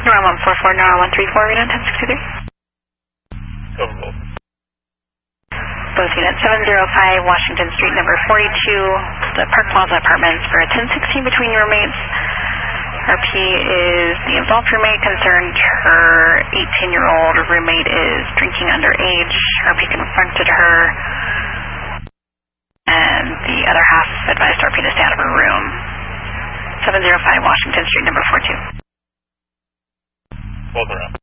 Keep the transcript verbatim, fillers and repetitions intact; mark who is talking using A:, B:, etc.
A: Neuron one four four, Neuron one three four, read on ten sixty-three.
B: Cover both.
A: Both units, seven zero five Washington Street, number forty-two, the Park Plaza Apartments for a ten sixteen between roommates. R P is the involved roommate concerned her eighteen-year-old roommate is drinking underage. R P confronted her, and the other half advised R P to stay out of her room. seven zero five Washington Street, number forty-two.
B: Both around.